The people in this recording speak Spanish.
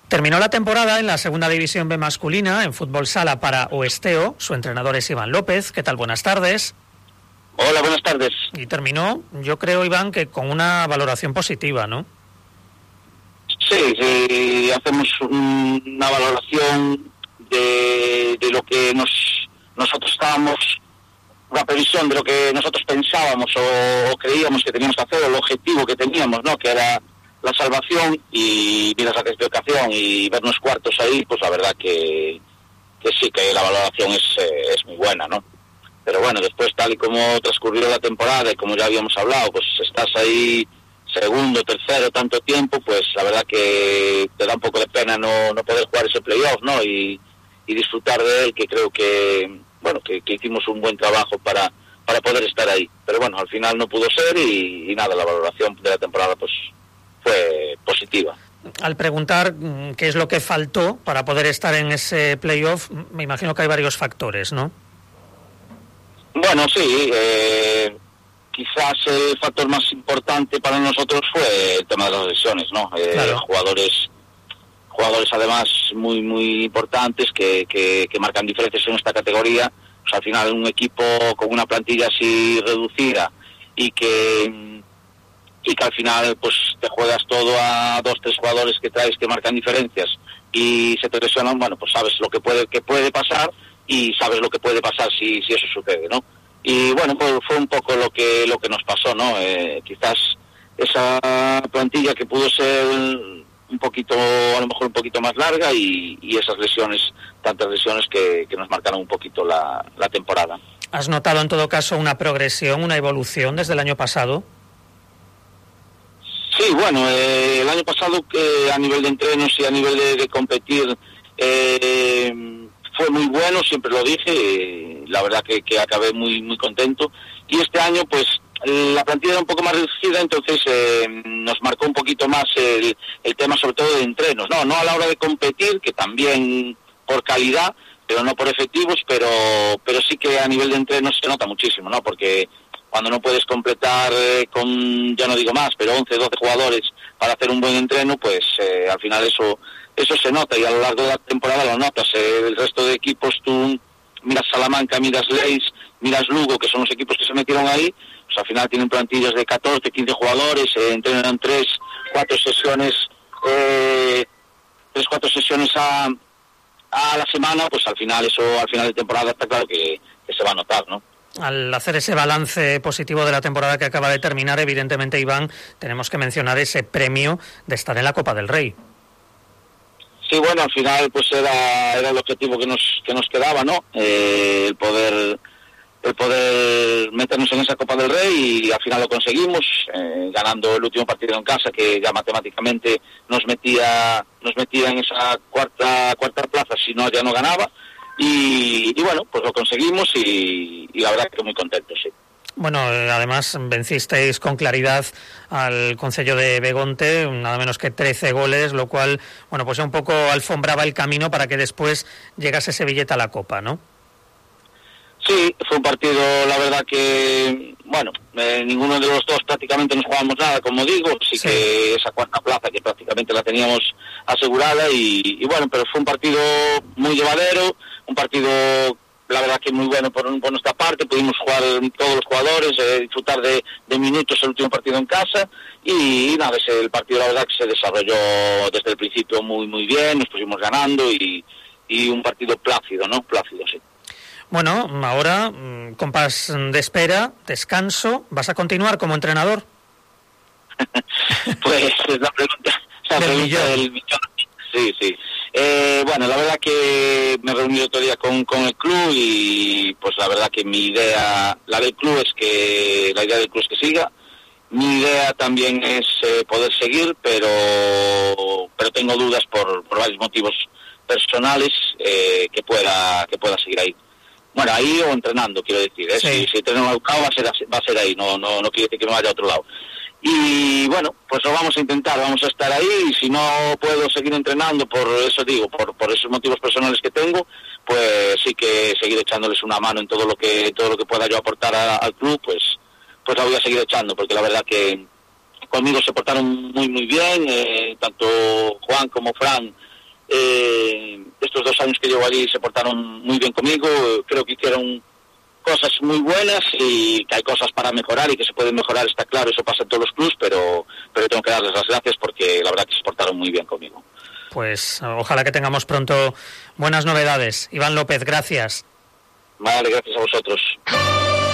Terminó la temporada en la Segunda División B masculina, en fútbol sala para Oesteo. Su entrenador es Iván López. ¿Qué tal? Buenas tardes. Hola, buenas tardes. Y terminó, yo creo, Iván, que con una valoración positiva, ¿no? Sí, hacemos una valoración de lo que nosotros estábamos, una previsión de lo que nosotros pensábamos o creíamos que teníamos que hacer, o el objetivo que teníamos, ¿no? Que era la salvación, y miras la clasificación y vernos cuartos ahí, pues la verdad que sí, que la valoración es muy buena, ¿no? Pero bueno, después, tal y como transcurrió la temporada y como ya habíamos hablado, pues estás ahí segundo, tercero, tanto tiempo, pues la verdad que te da un poco de pena no poder jugar ese playoff, ¿no? Y disfrutar de él, que creo que, bueno, que hicimos un buen trabajo para poder estar ahí. Pero bueno, al final no pudo ser y nada, la valoración de la temporada pues fue positiva. Al preguntar qué es lo que faltó para poder estar en ese playoff, me imagino que hay varios factores, ¿no? Bueno, sí, quizás el factor más importante para nosotros fue el tema de las lesiones, ¿no? Claro. Jugadores además muy importantes que marcan diferencias en esta categoría. Pues al final un equipo con una plantilla así reducida y que al final pues te juegas todo a 2-3 jugadores que traes que marcan diferencias y se te lesionan, bueno, pues sabes lo que puede pasar y sabes lo que puede pasar si eso sucede, ¿no? Y bueno, pues fue un poco lo que nos pasó, ¿no? Quizás esa plantilla que pudo ser un poquito, a lo mejor un poquito más larga y esas lesiones, tantas lesiones que nos marcaron un poquito la temporada. ¿Has notado en todo caso una progresión, una evolución desde el año pasado? Sí, bueno, el año pasado a nivel de entrenos y a nivel de competir fue muy bueno, siempre lo dije, la verdad que acabé muy contento. Y este año pues la plantilla era un poco más reducida, entonces nos marcó un poquito más el tema sobre todo de entrenos, no a la hora de competir, que también por calidad, pero no por efectivos, pero sí que a nivel de entrenos se nota muchísimo, ¿no? Porque cuando no puedes completar con, ya no digo más, pero 11, 12 jugadores para hacer un buen entreno, pues al final eso se nota, y a lo largo de la temporada lo notas. El resto de equipos, tú miras Salamanca, miras Leis, miras Lugo, que son los equipos que se metieron ahí, pues al final tienen plantillas de 14, 15 jugadores, entrenan 3-4 sesiones, 3-4 sesiones a la semana, pues al final de temporada está claro que se va a notar, ¿no? Al hacer ese balance positivo de la temporada que acaba de terminar, evidentemente, Iván, tenemos que mencionar ese premio de estar en la Copa del Rey. Sí, bueno, al final pues era el objetivo que nos quedaba, ¿no? El poder meternos en esa Copa del Rey, y al final lo conseguimos, ganando el último partido en casa, que ya matemáticamente nos metía en esa cuarta plaza, si no ya no ganaba. Y bueno, pues lo conseguimos y la verdad que muy contentos, sí. Bueno, además vencisteis con claridad al concello de Begonte, nada menos que 13 goles, lo cual, bueno, pues un poco alfombraba el camino para que después llegase ese billete a la Copa, ¿no? Sí, fue un partido, la verdad que, bueno, ninguno de los dos prácticamente nos jugamos nada, como digo, sí que esa cuarta plaza que prácticamente la teníamos asegurada y bueno, pero fue un partido muy llevadero, un partido, la verdad que muy bueno por nuestra parte. Pudimos jugar todos los jugadores, disfrutar de minutos el último partido en casa y nada, el partido la verdad que se desarrolló desde el principio muy bien, nos pusimos ganando y un partido plácido, ¿no? Plácido, sí. Bueno, ahora, compás de espera, descanso, ¿vas a continuar como entrenador? Pues es la pregunta del millón. Sí. Bueno, la verdad que me he reunido otro día con el club y pues la verdad que la idea del club es que siga. Mi idea también es poder seguir, pero tengo dudas por varios motivos personales que pueda seguir ahí. Bueno, ahí o entrenando, quiero decir, sí. Si entreno al cabo va a ser ahí, no quiere decir que me vaya a otro lado. Y bueno, pues lo vamos a intentar, vamos a estar ahí, y si no puedo seguir entrenando, por eso digo, por esos motivos personales que tengo, pues sí que seguir echándoles una mano en todo lo que pueda yo aportar al club, pues la voy a seguir echando, porque la verdad que conmigo se portaron muy bien, tanto Juan como Fran Estos 2 años que llevo allí se portaron muy bien conmigo, creo que hicieron cosas muy buenas y que hay cosas para mejorar y que se pueden mejorar, está claro, eso pasa en todos los clubs, pero tengo que darles las gracias porque la verdad que se portaron muy bien conmigo. Pues ojalá que tengamos pronto buenas novedades. Iván López, gracias. Vale, gracias a vosotros.